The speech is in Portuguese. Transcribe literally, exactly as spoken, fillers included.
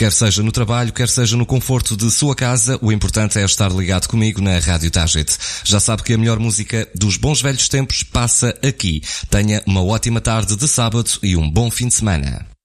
Quer seja no trabalho, quer seja no conforto de sua casa, o importante é estar ligado comigo na Rádio Taget. Já sabe que a melhor música dos bons velhos tempos passa aqui. Tenha uma ótima tarde de sábado e um bom fim de semana.